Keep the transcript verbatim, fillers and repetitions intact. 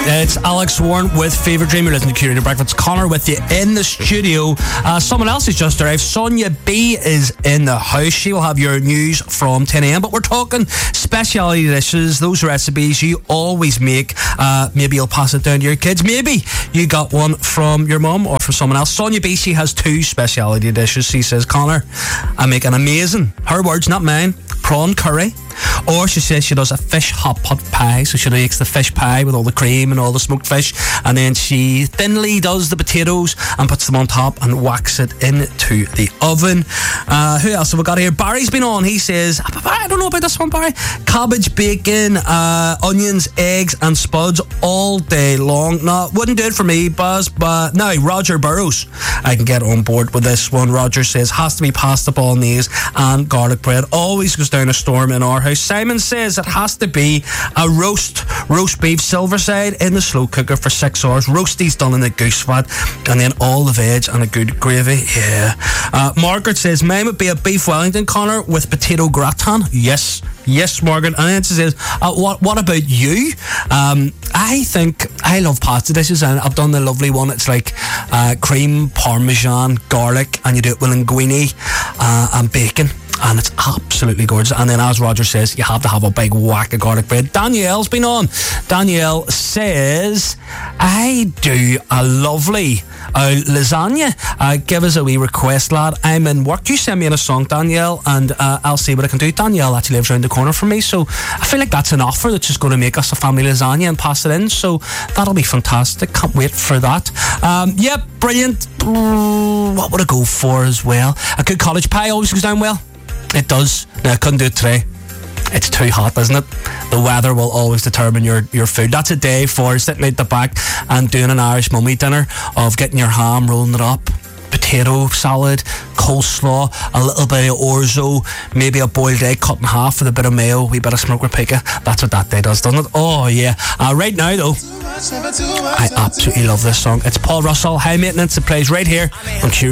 It's Alex Warren with Favourite Dream. You're listening to Curator Breakfast. Connor with you in the studio. Uh, someone else has just arrived. Sonia B is in the house. She will have your news from ten a.m. But we're talking speciality dishes, those recipes you always make. Uh, maybe you'll pass it down to your kids. Maybe you got one from your mum or from someone else. Sonia B, she has two speciality dishes. She says, Connor, I make an amazing, her words, not mine, prawn curry. Or she says she does a fish hot pot pie. So she makes the fish pie with all the cream and all the smoked fish, and then she thinly does the potatoes and puts them on top and whacks it into the oven. Uh, who else have we got here? Barry's been on. He says, I don't know about this one, Barry. Cabbage, bacon, uh, onions, eggs and spuds all day long. No, wouldn't do it for me, Buzz. But no, Roger Burrows, I can get on board with this one. Roger says has to be pasta bolognese and garlic bread. Always goes down a storm in our house. Simon says it has to be a roast roast beef Silverside in the slow cooker for six hours. Roasties done in the goose fat, and then all the veg and a good gravy. Yeah. Uh, Margaret says mine would be a beef Wellington, Connor, with potato gratin. Yes. Yes, Margaret. And then she says, uh, what what about you? Um, I think I love pasta dishes, and I've done the lovely one. It's like uh, cream, parmesan, garlic, and you do it with linguine uh, and bacon. And it's absolutely gorgeous. And then, as Roger says, you have to have a big whack of garlic bread. Danielle's been on. Danielle says, I do a lovely uh, lasagna. Uh, give us a wee request, lad. I'm in work. You send me in a song, Danielle, and uh, I'll see what I can do. Danielle actually lives around the corner from me, so I feel like that's an offer that's just going to make us a family lasagna and pass it in. So that'll be fantastic. Can't wait for that. Um, yep, brilliant. Mm, what would I go for as well? A good college pie always goes down well. It does. No, I couldn't do it today. It's too hot, isn't it? The weather will always determine your, your food. That's a day for sitting out the back and doing an Irish mummy dinner of getting your ham, rolling it up, potato salad, coleslaw, a little bit of orzo, maybe a boiled egg cut in half with a bit of mayo, a wee bit of smoked paprika. That's what that day does, doesn't it? Oh, yeah. Uh, right now, though, I absolutely love this song. It's Paul Russell, High Maintenance. It plays right here on Q.